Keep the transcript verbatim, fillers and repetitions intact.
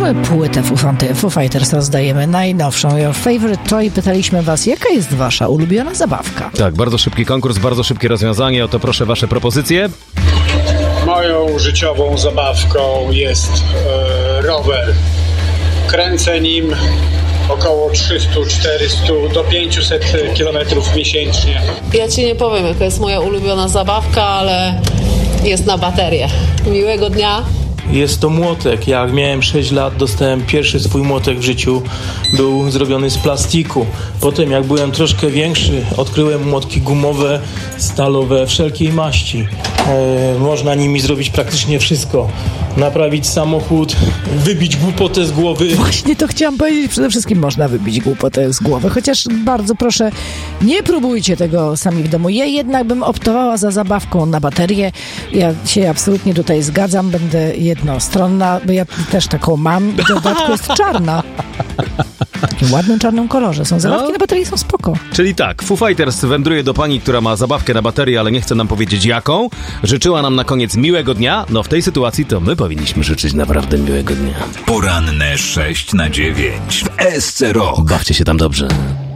płytę Foo Fighters rozdajemy, najnowszą, Your Favorite Toy. Pytaliśmy was, jaka jest wasza ulubiona zabawka? Tak, bardzo szybki konkurs, bardzo szybkie rozwiązanie. Oto proszę wasze propozycje. Moją życiową zabawką jest e, rower. Kręcę nim około trzysta czterysta do pięćset kilometrów miesięcznie. Ja ci nie powiem, jaka jest moja ulubiona zabawka, ale jest na baterię. Miłego dnia. Jest to młotek. Jak miałem sześć lat, dostałem pierwszy swój młotek w życiu. Był zrobiony z plastiku. Potem, jak byłem troszkę większy, odkryłem młotki gumowe, stalowe, wszelkiej maści. E, można nimi zrobić praktycznie wszystko. Naprawić samochód, wybić głupotę z głowy. Właśnie to chciałam powiedzieć. Przede wszystkim można wybić głupotę z głowy. Chociaż bardzo proszę, nie próbujcie tego sami w domu. Ja jednak bym optowała za zabawką na baterię. Ja się absolutnie tutaj zgadzam. Będę jednostronna, bo ja też taką mam. I w dodatku jest czarna. W takim ładnym czarnym kolorze. Są zabawki no. na baterii, są spoko. Czyli tak, Foo Fighters wędruje do pani, która ma zabawkę na baterię, ale nie chce nam powiedzieć jaką. Życzyła nam na koniec miłego dnia. No w tej sytuacji to my powinniśmy życzyć naprawdę miłego dnia. Poranne sześć na dziewięć w S C Rock. Bawcie się tam dobrze.